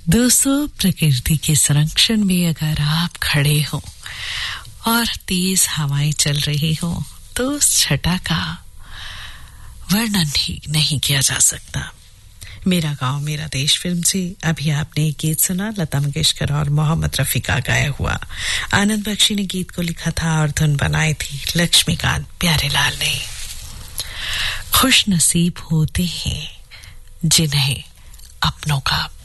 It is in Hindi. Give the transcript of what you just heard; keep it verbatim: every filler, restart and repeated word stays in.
दोस्तों, प्रकृति के संरक्षण में अगर आप खड़े हो और तेज हवाएं चल रही हो तो उस छटा का वर्णन ही नहीं किया जा सकता। मेरा गांव मेरा देश फिल्म से अभी आपने एक गीत सुना, लता मंगेशकर और मोहम्मद रफी का गाया हुआ। आनंद बख्शी ने गीत को लिखा था और धुन बनाई थी लक्ष्मीकांत प्यारेलाल ने। खुश नसीब होते हैं जिन्हें अपनों का